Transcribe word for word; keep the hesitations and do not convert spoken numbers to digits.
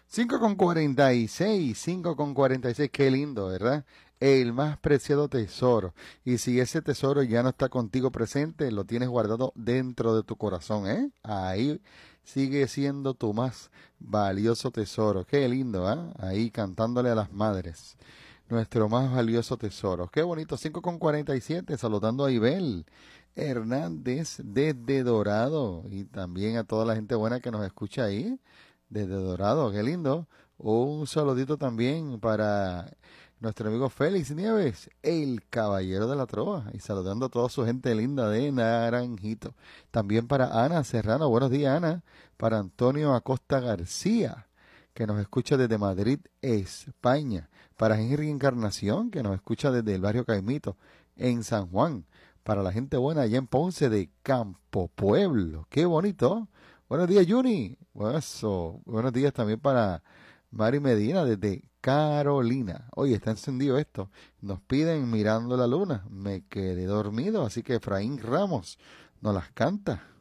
cinco con cuarenta y seis, cinco con cuarenta y seis, qué lindo, ¿verdad? El más preciado tesoro. Y si ese tesoro ya no está contigo presente, lo tienes guardado dentro de tu corazón, ¿eh? Ahí sigue siendo tu más valioso tesoro. Qué lindo, ¿eh? Ahí cantándole a las madres. Nuestro más valioso tesoro. Qué bonito, cinco con cuarenta y siete, saludando a Ibel Hernández desde Dorado. Y también a toda la gente buena que nos escucha ahí desde Dorado, qué lindo. Un saludito también para nuestro amigo Félix Nieves, el caballero de la trova, y saludando a toda su gente linda de Naranjito. También para Ana Serrano, buenos días Ana. Para Antonio Acosta García, que nos escucha desde Madrid, España. Para Henry Encarnación, que nos escucha desde el barrio Caimito, en San Juan. Para la gente buena allá en Ponce de Campo Pueblo, qué bonito. Buenos días, Juni. Bueno, eso. Buenos días también para Mari Medina desde Carolina. Oye, está encendido esto. Nos piden Mirando la Luna. Me quedé dormido, así que Efraín Ramos nos las canta.